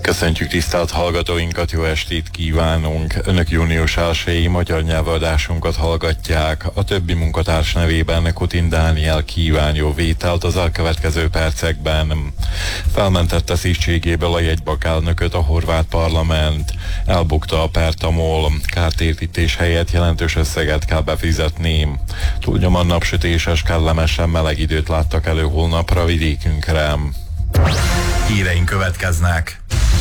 Köszöntjük tisztelt hallgatóinkat, jó estét kívánunk! Önök június 1-i magyar nyelvadásunkat hallgatják. A többi munkatárs nevében Kutin Dániel kíván jó vételt az elkövetkező percekben. Felmentette szívségéből a jegybak elnököt a horvát parlament. Elbukta a pert, ahol kártérítés helyett jelentős összeget kell befizetni. Túlnyomóan napsütéses, kellemesen meleg időt láttak elő holnapra vidékünkre. Híreink következnek.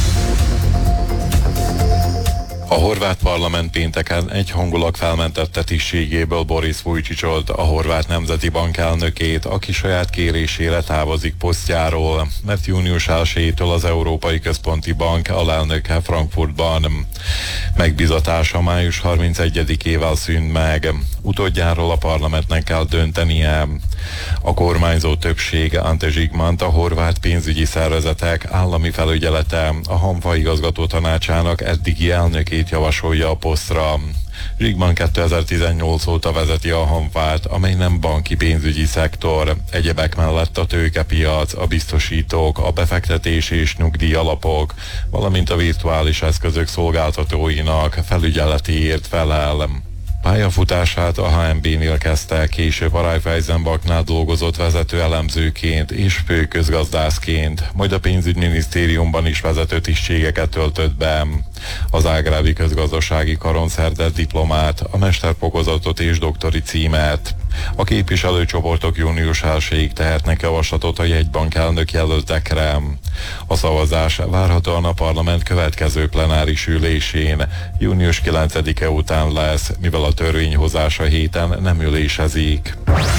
A horvát parlament pénteken egyhangulag felmentette tisztségéből Boris Vujčićot, a horvát nemzeti bank elnökét, aki saját kérésére távozik posztjáról, mert június 1-től az Európai Központi Bank alelnöke Frankfurtban. Megbízatása május 31-ével szűnt meg. Utódjáról a parlamentnek kell döntenie. A kormányzó többség Ante Zsigmant, a horvát pénzügyi szervezetek állami felügyelete, a Hanfa igazgató tanácsának eddigi elnökét javasolja a posztra. Zsigmant 2018 óta vezeti a Hanfát, amely nem banki pénzügyi szektor. Egyebek mellett a tőkepiac, a biztosítók, a befektetés és nyugdíjalapok, valamint a virtuális eszközök szolgáltatóinak felügyeletéért felel. Pályafutását a HNB-nél kezdte, később a Raiffeisenbanknál dolgozott vezető elemzőként és fő közgazdászként, majd a pénzügyminisztériumban is vezető tisztségeket töltött be. Az zágrábi közgazdasági karon szerzett diplomát, a mesterfokozatot és doktori címet. A képviselőcsoportok június 1-ig tehetnek javaslatot a jegybank elnök jelöltekre. A szavazás várhatóan a parlament következő plenáris ülésén, június 9-e után lesz, mivel a törvényhozása héten nem ülésezik.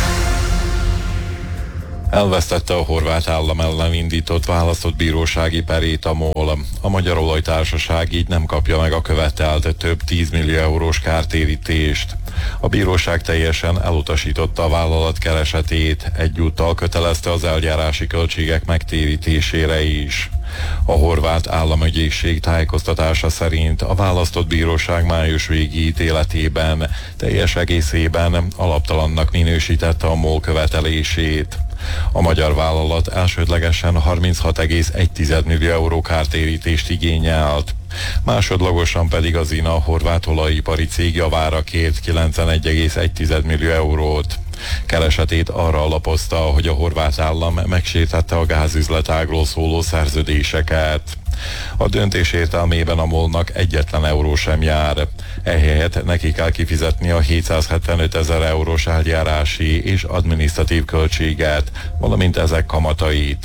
Elvesztette a horvát állam ellen indított választott bírósági perét a MOL. A Magyar Olajtársaság így nem kapja meg a követelt több 10 millió eurós kártérítést. A bíróság teljesen elutasította a vállalat keresetét, egyúttal kötelezte az eljárási költségek megtérítésére is. A horvát államügyészség tájékoztatása szerint a választott bíróság május végi ítéletében teljes egészében alaptalannak minősítette a MOL követelését. A magyar vállalat elsődlegesen 36,1 millió euró kártérítést igényelt. Másodlagosan pedig az INA, a horvát olajipari cég javára kért 91,1 millió eurót. Keresetét arra alapozta, hogy a horvát állam megsértette a gázüzletágról szóló szerződéseket. A döntés értelmében a MOL-nak egyetlen euró sem jár. Ehelyett neki kell kifizetni a 775 000 eurós eljárási és adminisztratív költséget, valamint ezek kamatait.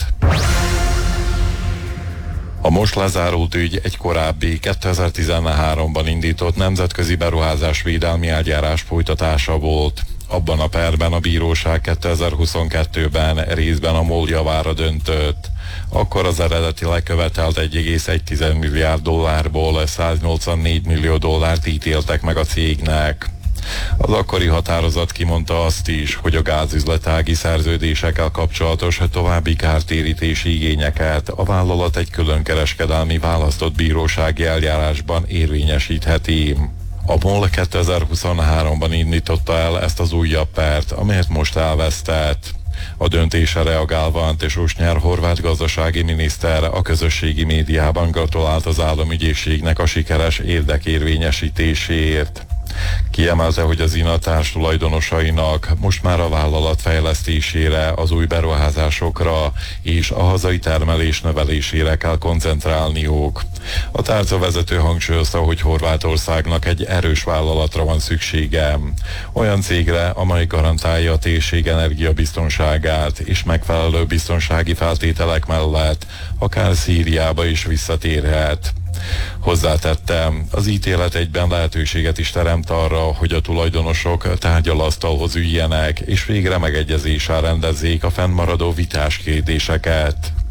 A most lezárult ügy egy korábbi 2013-ban indított nemzetközi beruházásvédelmi eljárás folytatása volt. Abban a perben a bíróság 2022-ben részben a MOL javára döntött. Akkor az eredetileg követelt 1,1 milliárd dollárból 184 millió dollárt ítéltek meg a cégnek. Az akkori határozat kimondta azt is, hogy a gázüzletági szerződésekkel kapcsolatos további kártérítési igényeket a vállalat egy külön kereskedelmi választott bírósági eljárásban érvényesítheti. A MOL 2023-ban indította el ezt az újabb pert, amelyet most elvesztett. A döntésre reagálva Ante Šušnjar horvát gazdasági miniszter a közösségi médiában gratulált az államügyészségnek a sikeres érdekérvényesítéséért. Kiemelte, hogy az INA társtulajdonosainak most már a vállalat fejlesztésére, az új beruházásokra és a hazai termelés növelésére kell koncentrálniuk. A tárcavezető hangsúlyozta, hogy Horvátországnak egy erős vállalatra van szüksége. Olyan cégre, amely garantálja a térség energiabiztonságát és megfelelő biztonsági feltételek mellett akár Szíriába is visszatérhet. Hozzátettem, az ítélet egyben lehetőséget is teremt arra, hogy a tulajdonosok tárgyalasztalhoz üljenek, és végre megegyezéssel rendezzék a fennmaradó vitás kérdéseket.